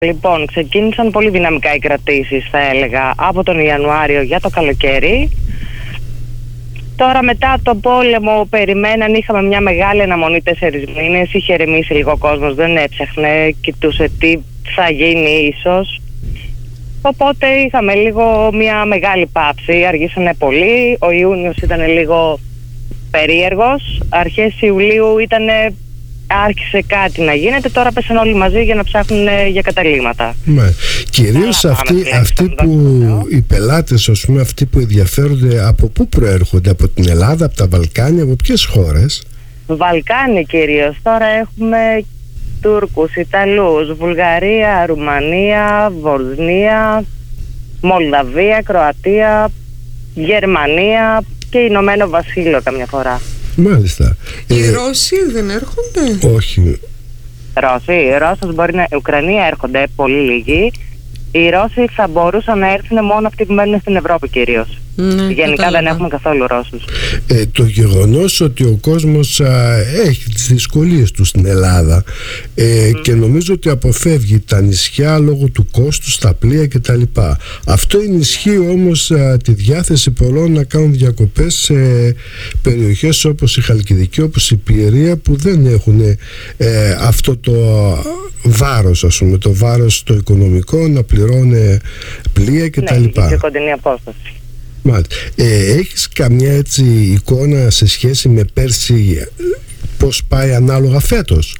Λοιπόν, ξεκίνησαν πολύ δυναμικά οι κρατήσεις, θα έλεγα, από τον Ιανουάριο για το καλοκαίρι. Τώρα μετά τον πόλεμο περιμέναν, είχαμε μια μεγάλη αναμονή 4 μήνες, είχε ηρεμήσει λίγο ο κόσμος, δεν έψαχνε, κοιτούσε τι θα γίνει ίσως. Οπότε είχαμε λίγο μια μεγάλη πάυση, αργήσανε πολύ, ο Ιούνιος ήταν λίγο περίεργος, αρχές Ιουλίου άρχισε κάτι να γίνεται, τώρα πέσαν όλοι μαζί για να ψάχνουν για καταλήμματα. Κυρίως αυτοί που οι πελάτες, ας πούμε, αυτοί που ενδιαφέρονται, από πού προέρχονται, από την Ελλάδα, από τα Βαλκάνια, από ποιες χώρες? Βαλκάνια κυρίως, τώρα έχουμε Τούρκους, Ιταλούς, Βουλγαρία, Ρουμανία, Βοσνία, Μολδαβία, Κροατία, Γερμανία και Ηνωμένο Βασίλειο καμιά φορά. Μάλιστα. Οι Ρώσοι δεν έρχονται? Όχι. Ρώσοι μπορεί να... Ουκρανία έρχονται πολύ λίγοι. Οι Ρώσοι θα μπορούσαν να έρθουν μόνο αυτοί που μένουν στην Ευρώπη κυρίως. Γενικά δεν έχουμε καθόλου Ρώσους. Το γεγονός ότι ο κόσμος έχει τις δυσκολίες του στην Ελλάδα και νομίζω ότι αποφεύγει τα νησιά λόγω του κόστους, τα πλοία κτλ. Αυτό ενισχύει όμως τη διάθεση πολλών να κάνουν διακοπές σε περιοχές όπως η Χαλκιδική, όπως η Πιερία, που δεν έχουν αυτό το βάρος, ας πούμε, το βάρος το οικονομικό να πληρώνει πλοία κτλ. Ναι, και κοντινή απόσταση. Μάλιστα. Έχεις καμιά έτσι εικόνα σε σχέση με πέρσι, πώς πάει ανάλογα φέτος?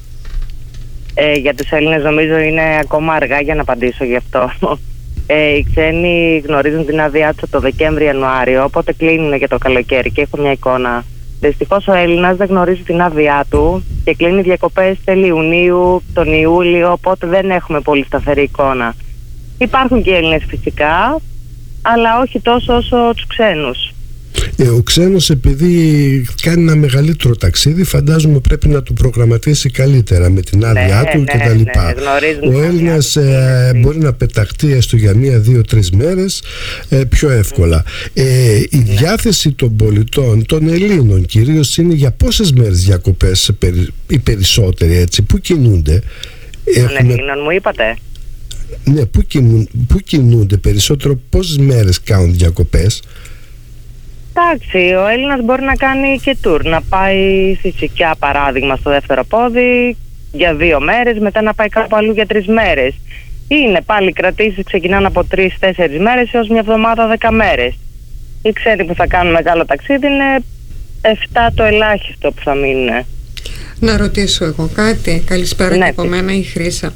Για τους Έλληνες νομίζω είναι ακόμα αργά για να απαντήσω γι' αυτό. Οι ξένοι γνωρίζουν την άδειά τους το Δεκέμβρη-Ιανουάριο, οπότε κλείνουν για το καλοκαίρι και έχω μια εικόνα. Δυστυχώς ο Έλληνας δεν γνωρίζει την άδειά του και κλείνει διακοπές τέλη Ιουνίου, τον Ιούλιο, οπότε δεν έχουμε πολύ σταθερή εικόνα. Υπάρχουν και Έλληνες φυσικά, αλλά όχι τόσο όσο τους ξένους. Ο ξένος, επειδή κάνει ένα μεγαλύτερο ταξίδι, φαντάζομαι πρέπει να του προγραμματίσει καλύτερα με την άδειά του κτλ. Ο Έλληνας μπορεί να πεταχτεί έστω για 1-2-3 μέρες πιο εύκολα. Η διάθεση των πολιτών, των Ελλήνων κυρίως, είναι για πόσες μέρες διακοπές οι περισσότεροι, έτσι, πού κινούνται? Των Ελλήνων μου είπατε? Ναι, πού κινούνται περισσότερο, πόσες μέρες κάνουν διακοπές? Εντάξει, ο Έλληνας μπορεί να κάνει και tour, να πάει στη Τσικιά παράδειγμα στο δεύτερο πόδι για 2 μέρες, μετά να πάει κάπου αλλού για 3 μέρες. Είναι πάλι κρατήσεις, ξεκινάνε από 3-4 μέρες έως μια εβδομάδα 10 μέρες. Οι ξένοι που θα κάνουν μεγάλο ταξίδι είναι 7 το ελάχιστο που θα μείνουν. Να ρωτήσω εγώ κάτι? Καλησπέρα και από μένα, η Χρύσα.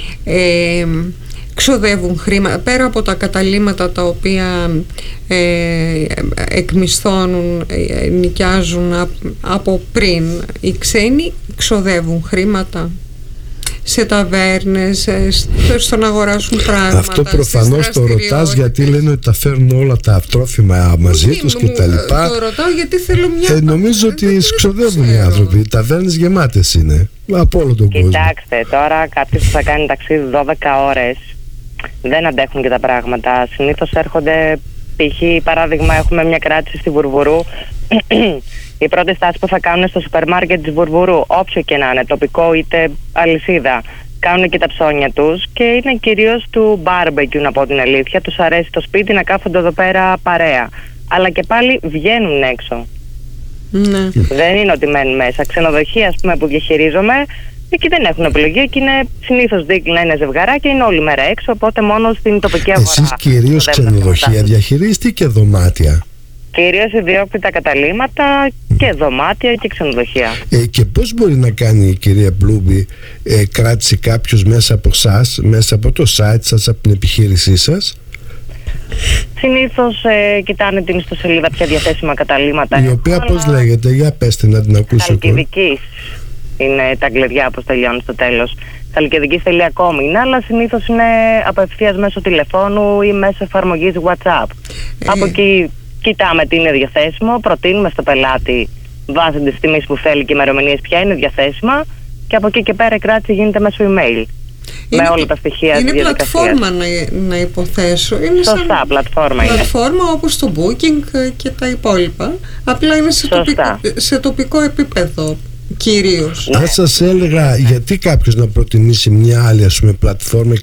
Ξοδεύουν χρήματα πέρα από τα καταλύματα τα οποία εκμισθώνουν, νοικιάζουν από πριν? Οι ξένοι ξοδεύουν χρήματα σε ταβέρνες, στο να αγοράσουν πράγματα? Αυτό προφανώς το ρωτάς γιατί λένε ότι τα φέρνουν όλα τα τρόφιμα μαζί τους και τα λοιπά. Το ρωτάω γιατί θέλω μια... νομίζω ότι ξοδεύουν οι άνθρωποι. Οι ταβέρνες γεμάτες είναι από όλο τον κόσμο. Κοιτάξτε, τώρα κάποιος που θα κάνει ταξίδι 12 ώρες δεν αντέχουν και τα πράγματα. Συνήθως έρχονται, π.χ. παράδειγμα, έχουμε μια κράτηση στη Βουρβουρού. Η πρώτη στάση που θα κάνουν στο σούπερ μάρκετ της Βουρβουρού, όποιο και να είναι, τοπικό είτε αλυσίδα, κάνουν και τα ψώνια τους και είναι κυρίως του barbecue, να πω την αλήθεια. Τους αρέσει το σπίτι να κάθονται εδώ πέρα παρέα. Αλλά και πάλι βγαίνουν έξω. Ναι. Δεν είναι ότι μένουν μέσα. Ξενοδοχεία, ας πούμε, που διαχειρίζομαι, εκεί δεν έχουν επιλογή, εκεί είναι συνήθως δίκλυνα, είναι ζευγαράκια, είναι όλη μέρα έξω, οπότε μόνο στην τοπική αγορά. Εσείς κυρίως ξενοδοχεία διαχειρίζετε και δωμάτια? Κυρίως ιδιόκτητα καταλύματα και δωμάτια και ξενοδοχεία. Και πώς μπορεί να κάνει η κυρία Μπλούμπη κράτηση κάποιος μέσα από εσάς, μέσα από το site σας, από την επιχείρησή σας? Συνήθως κοιτάνε την ιστοσελίδα ποια διαθέσιμα καταλύματα. Η οποία πώς λέγεται, για πέστε να την ακούσω. Χαλκιδικής είναι τα αγγλεδιά όπως τελειώνει στο τέλος. Χαλκιδικής.com είναι, αλλά συνήθως είναι απευθείας μέσω τηλεφώνου ή μέσω εφαρμογής WhatsApp. Από εκεί κοιτάμε τι είναι διαθέσιμο, προτείνουμε στο πελάτη βάσει της τιμής που θέλει και ημερομηνίες ποια είναι διαθέσιμα και από εκεί και πέρα η κράτηση γίνεται μέσω email. Με όλα τα στοιχεία της διαδικασίας. Είναι πλατφόρμα να υποθέσω. Είναι σωστά, πλατφόρμα είναι. Πλατφόρμα όπως το Booking και τα υπόλοιπα. Απλά είναι σε τοπικό επίπεδο κυρίως. Αν σας έλεγα γιατί κάποιος να προτιμήσει μια άλλη, ας πούμε, πλατφόρμα